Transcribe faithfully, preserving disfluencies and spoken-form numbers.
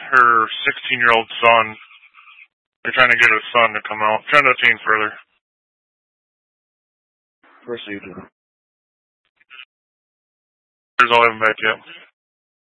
her sixteen-year-old son. They're trying to get his son to come out. Trying to obtain further. Proceed. There's all of them back yet.